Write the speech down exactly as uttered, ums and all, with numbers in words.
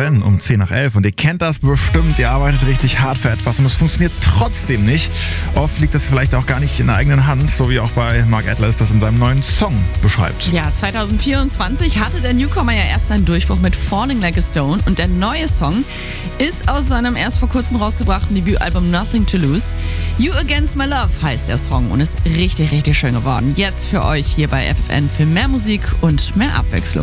N um zehn nach elf und ihr kennt das bestimmt, ihr arbeitet richtig hart für etwas und es funktioniert trotzdem nicht. Oft liegt das vielleicht auch gar nicht in der eigenen Hand, so wie auch bei Mark Atlas das in seinem neuen Song beschreibt. Ja, zwanzig vierundzwanzig hatte der Newcomer ja erst seinen Durchbruch mit Falling Like a Stone und der neue Song ist aus seinem erst vor kurzem rausgebrachten Debütalbum Nothing to Lose. You Against My Love heißt der Song und ist richtig, richtig schön geworden. Jetzt für euch hier bei F F N für mehr Musik und mehr Abwechslung.